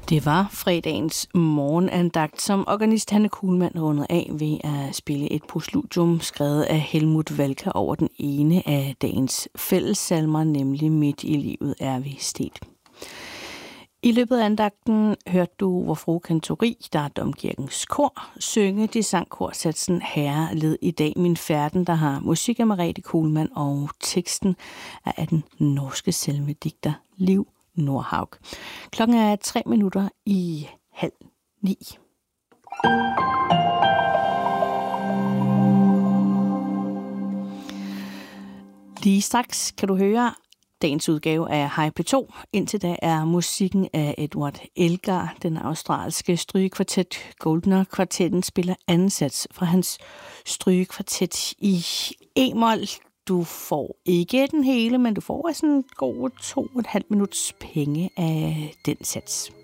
Det var fredagens morgenandagt, som organist Hanne Kuhlmann rundede af ved at spille et postludium skrevet af Helmut Walker over den ene af dagens fællessalmer, nemlig Midt i livet er vi stedt. I løbet af andagten hørte du Vor Frue Kantori, der er Domkirkens kor, synge de sangkorsatsen Herre led i dag min færden, der har musik af Merete Kuhlmann, og teksten er af den norske salmedigter Liv Nordhaug. Klokken er 8:03. Lige straks kan du høre dagens udgave af Hej P2. Indtil da er musikken af Edward Elgar. Den australske strygekvartet Goldner Kvartetten spiller anden sats fra hans strygekvartet i E-mol. Du får ikke den hele, men du får sådan en god 2,5 minuts penge af den sats.